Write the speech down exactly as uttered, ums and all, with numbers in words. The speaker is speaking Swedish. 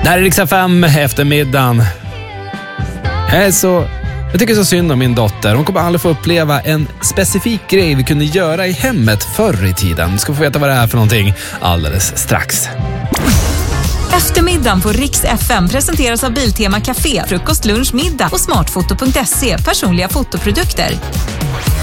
Det här är Rix F M eftermiddagen. Jag, är så, jag tycker så synd om min dotter. Hon kommer aldrig få uppleva en specifik grej vi kunde göra i hemmet förr i tiden. Du ska få veta vad det är för någonting alldeles strax. Eftermiddagen på Rix F M presenteras av Biltema Café, frukost, lunch, middag och smartfoto punkt se, personliga fotoprodukter.